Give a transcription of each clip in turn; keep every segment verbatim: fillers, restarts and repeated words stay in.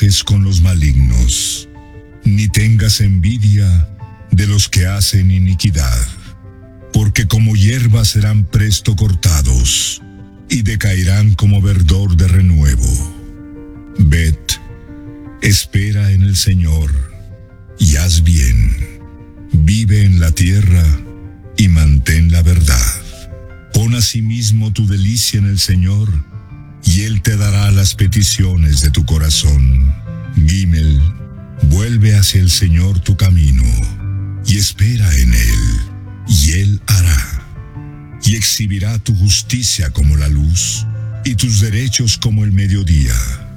enojes con los malignos, ni tengas envidia de los que hacen iniquidad, porque como hierba serán presto cortados, y decaerán como verdor de renuevo. Ved, espera en el Señor, y haz bien. Vive en la tierra, y mantén la verdad. Pon asimismo tu delicia en el Señor, y Él te dará las peticiones de tu corazón. Gimel, vuelve hacia el Señor tu camino, y espera en Él, y Él hará. Y exhibirá tu justicia como la luz, y tus derechos como el mediodía.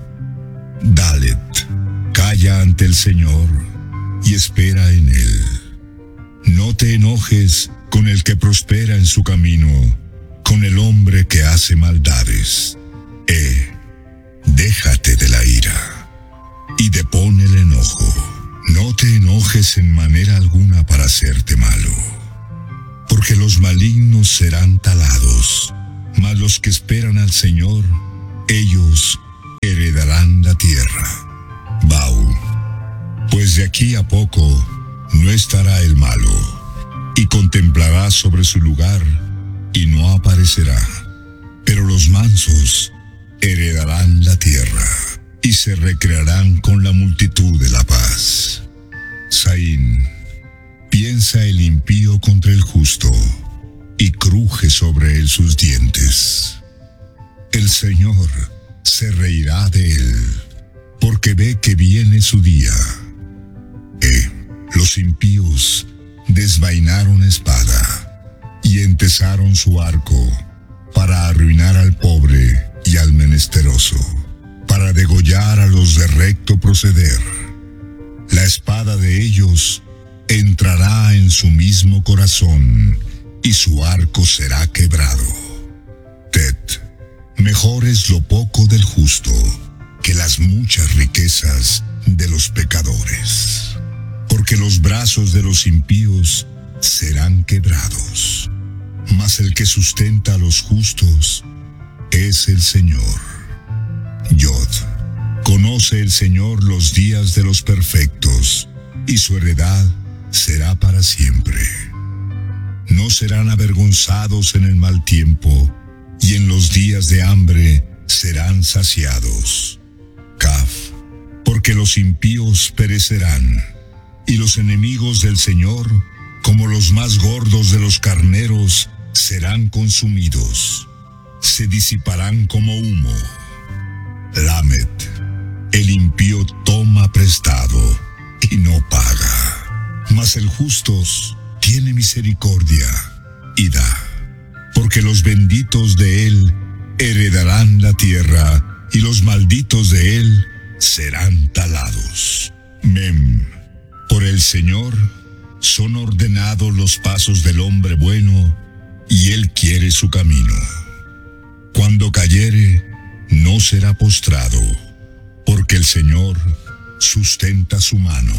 Dalet, calla ante el Señor, y espera en Él. No te enojes con el que prospera en su camino, con el hombre que hace maldades. Eh, déjate de la ira, y depón el enojo. No te enojes en manera alguna para hacerte malo, porque los malignos serán talados, mas los que esperan al Señor, ellos heredarán la tierra. Bau, pues de aquí a poco no estará el malo, y contemplará sobre su lugar, y no aparecerá. Pero los mansos heredarán la tierra, y se recrearán con la multitud de la paz. Saín, piensa el impío contra el justo, y cruje sobre él sus dientes. El Señor se reirá de él, porque ve que viene su día. Eh, los impíos desvainaron espada, y entesaron su arco, para arruinar al pobre y al menesteroso, para degollar a los de recto proceder. La espada de ellos entrará en su mismo corazón, y su arco será quebrado. Tet, mejor es lo poco del justo, que las muchas riquezas de los pecadores, porque los brazos de los impíos serán quebrados, mas el que sustenta a los justos es el Señor. Yod, conoce el Señor los días de los perfectos, y su heredad será para siempre. No serán avergonzados en el mal tiempo, y en los días de hambre serán saciados. Kaf, porque los impíos perecerán, y los enemigos del Señor, como los más gordos de los carneros, serán consumidos, se disiparán como humo. Lamet, el impío toma prestado y no paga, mas el justo tiene misericordia y da, porque los benditos de él heredarán la tierra, y los malditos de él serán talados. Mem, por el Señor son ordenados los pasos del hombre bueno, y él quiere su camino. Cuando cayere, no será postrado, porque el Señor sustenta su mano.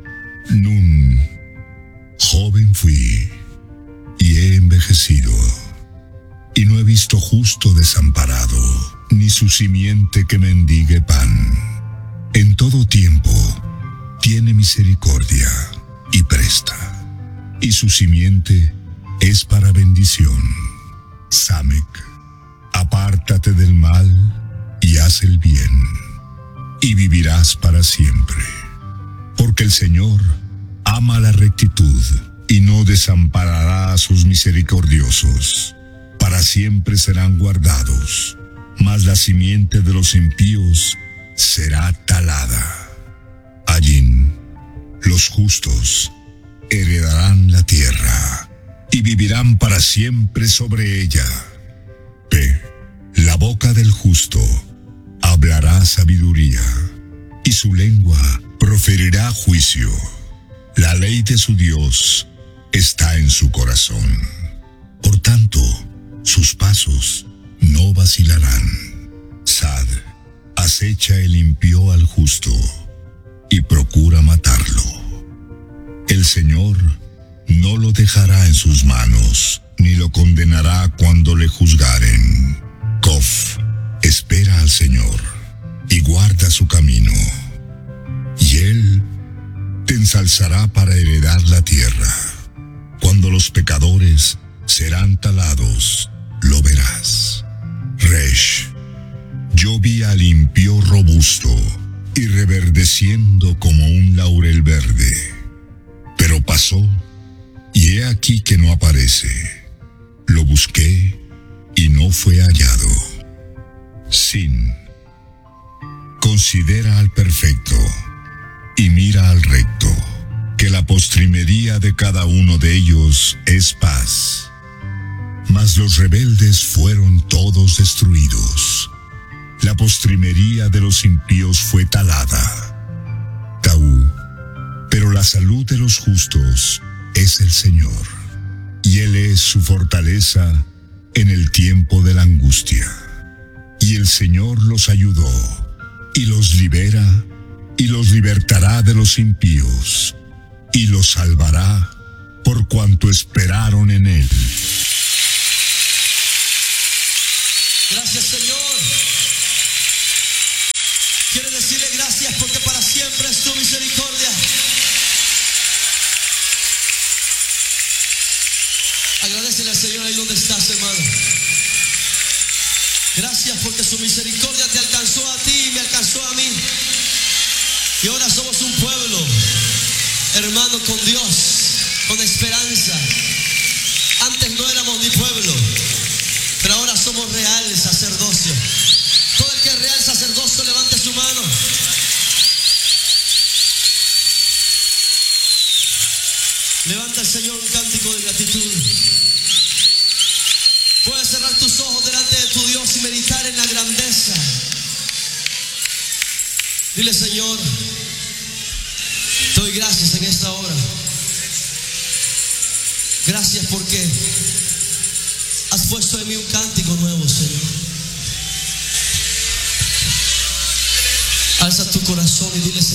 Nun, joven fui, y he envejecido, y no he visto justo desamparado, ni su simiente que mendigue pan. En todo tiempo tiene misericordia, y presta, y su simiente es para bendición. Samek, apártate del mal, y haz el bien, y vivirás para siempre. Porque el Señor ama la rectitud, y no desamparará a sus misericordiosos. Para siempre serán guardados, mas la simiente de los impíos será talada. Allí, los justos heredarán la tierra, y vivirán para siempre sobre ella. P. La boca del justo hablará sabiduría, y su lengua proferirá juicio. La ley de su Dios está en su corazón. Por tanto, sus pasos no vacilarán. Sad, acecha el impío al justo, y procura matarlo. El Señor no lo dejará en sus manos, ni lo condenará cuando le juzgaren. Kof, espera al Señor, y guarda su camino. y Él te ensalzará para heredar la tierra. Cuando los pecadores serán talados, lo verás. Resh. Yo vi al impío robusto y reverdeciendo como un laurel verde. Pero pasó, y he aquí que no aparece. Lo busqué y no fue hallado. Sin. Considera al perfecto y mira al recto, que la postrimería de cada uno de ellos es paz. Mas los rebeldes fueron todos destruidos. La postrimería de los impíos fue talada. Taú. Pero la salud de los justos es el Señor, y Él es su fortaleza en el tiempo de la angustia. Y el Señor los ayudó, y los libera, y los libertará de los impíos, y los salvará por cuanto esperaron en Él. Gracias, Señor. Quiero decirle gracias porque para siempre es tu misericordia. Agradecele al Señor ahí donde estás, hermano. Gracias porque su misericordia te alcanzó a ti y me alcanzó a mí. Y ahora somos un pueblo, hermano, con Dios, con esperanza. Antes no éramos ni pueblo, pero ahora somos real sacerdocio. Todo el que es real sacerdocio, levante su mano. Levanta al Señor un cántico de gratitud. Puedes cerrar tus ojos delante de tu Dios y meditar en la grandeza. Dile: Señor, te doy gracias en esta hora. Gracias porque has puesto en mí un cántico nuevo, Señor. Alza tu corazón y dile: Señor,